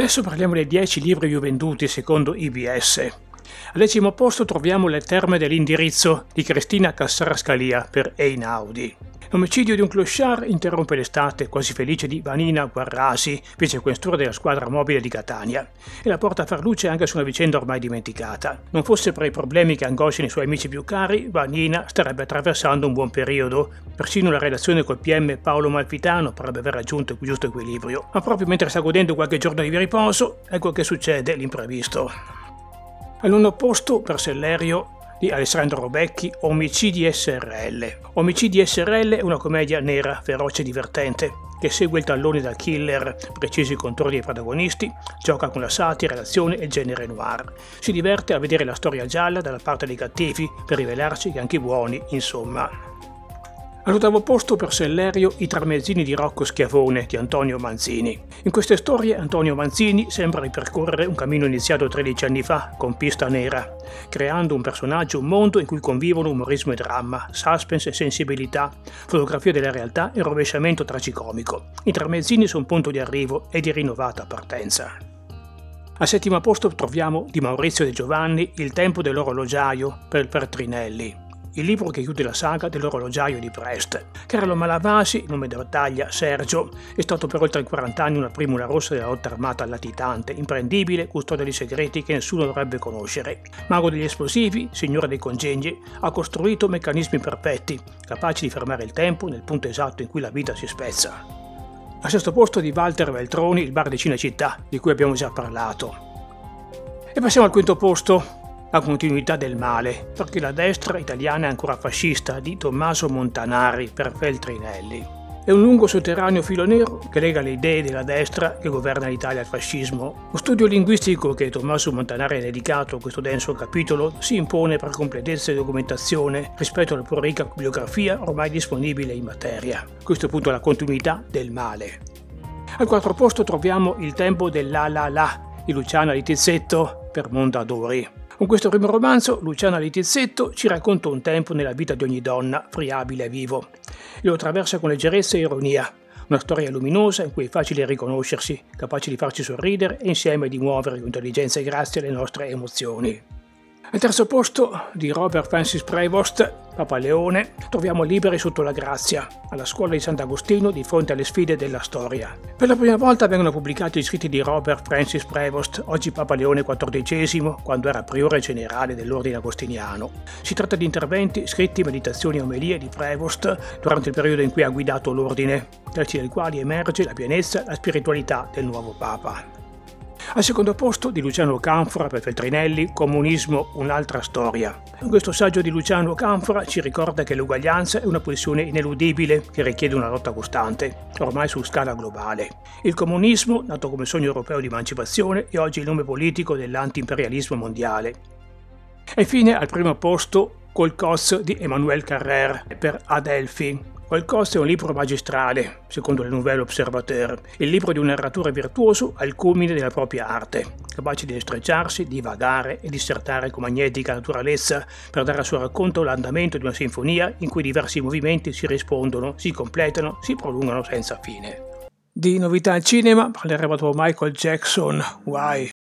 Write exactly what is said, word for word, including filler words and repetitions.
Adesso parliamo dei dieci libri più venduti secondo I B S. Al decimo posto troviamo Le terme dell'indirizzo di Cristina Cassara Scalia per Einaudi. L'omicidio di un clochard interrompe l'estate quasi felice di Vanina Guarrasi, vicequestore della squadra mobile di Catania, e la porta a far luce anche su una vicenda ormai dimenticata. Non fosse per i problemi che angosciano i suoi amici più cari, Vanina starebbe attraversando un buon periodo. Persino la relazione col P M Paolo Malfitano potrebbe aver raggiunto il giusto equilibrio. Ma proprio mentre sta godendo qualche giorno di riposo, ecco che succede l'imprevisto. Al nono posto, per Sellerio, di Alessandro Robecchi, Omicidi S R L. Omicidi S R L è una commedia nera, feroce e divertente, che segue il tallone da killer, precisi i contorni dei protagonisti, gioca con la satira, l'azione e il genere noir. Si diverte a vedere la storia gialla dalla parte dei cattivi, per rivelarci che anche i buoni, insomma. All'ottavo posto per Sellerio I tramezzini di Rocco Schiavone di Antonio Manzini. In queste storie Antonio Manzini sembra ripercorrere un cammino iniziato tredici anni fa con Pista Nera, creando un personaggio, un mondo in cui convivono umorismo e dramma, suspense e sensibilità, fotografia della realtà e rovesciamento tragicomico. I tramezzini sono un punto di arrivo e di rinnovata partenza. Al settimo posto troviamo di Maurizio De Giovanni Il tempo dell'orologiaio per Feltrinelli. Il libro che chiude la saga dell'orologiaio di Brest. Carlo Malavasi, nome da battaglia Sergio, è stato per oltre quaranta anni una primula rossa della lotta armata latitante, imprendibile, custode di segreti che nessuno dovrebbe conoscere. Mago degli esplosivi, signore dei congegni, ha costruito meccanismi perfetti, capaci di fermare il tempo nel punto esatto in cui la vita si spezza. Al sesto posto di Walter Veltroni, Il bar di Cinecittà, di cui abbiamo già parlato. E passiamo al quinto posto. La continuità del male, perché la destra italiana è ancora fascista di Tommaso Montanari per Feltrinelli. È un lungo sotterraneo filo nero che lega le idee della destra che governa l'Italia al fascismo. Lo studio linguistico che Tommaso Montanari ha dedicato a questo denso capitolo si impone per completezza e documentazione rispetto alla prolica bibliografia ormai disponibile in materia. A questo punto la continuità del male. Al quarto posto troviamo Il tempo della la la di Luciana Littizzetto per Mondadori. Con questo primo romanzo, Luciana Littizzetto ci racconta un tempo nella vita di ogni donna, friabile e vivo. E lo attraversa con leggerezza e ironia. Una storia luminosa in cui è facile riconoscersi, capace di farci sorridere e insieme di muovere con intelligenza e grazia le nostre emozioni. Al terzo posto di Robert Francis Prevost, Papa Leone, troviamo Liberi sotto la grazia, alla scuola di Sant'Agostino di fronte alle sfide della storia. Per la prima volta vengono pubblicati gli scritti di Robert Francis Prevost, oggi Papa Leone quattordicesimo, quando era priore generale dell'ordine agostiniano. Si tratta di interventi, scritti, meditazioni e omelie di Prevost durante il periodo in cui ha guidato l'ordine, tratti dai quali emerge la pienezza e la spiritualità del nuovo Papa. Al secondo posto di Luciano Canfora per Feltrinelli, Comunismo, un'altra storia. Questo saggio di Luciano Canfora ci ricorda che l'uguaglianza è una pulsione ineludibile che richiede una lotta costante, ormai su scala globale. Il comunismo, nato come sogno europeo di emancipazione, è oggi il nome politico dell'anti-imperialismo mondiale. E infine al primo posto Col Cos di Emmanuel Carrère per Adelphi. Col Cos è un libro magistrale, secondo le Nouvelle Observateur, il libro di un narratore virtuoso al culmine della propria arte, capace di estrecciarsi, divagare e dissertare con magnetica naturalezza per dare al suo racconto l'andamento di una sinfonia in cui diversi movimenti si rispondono, si completano, si prolungano senza fine. Di novità al cinema parleremo dopo Michael Jackson, Why?